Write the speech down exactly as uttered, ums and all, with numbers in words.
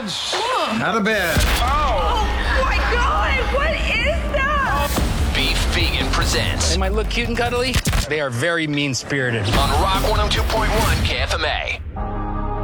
Dodge. Out of bed. Oh my God, what is that? Beef Vegan presents. They might look cute and cuddly. They are very mean-spirited. On Rock one oh two point one K F M A.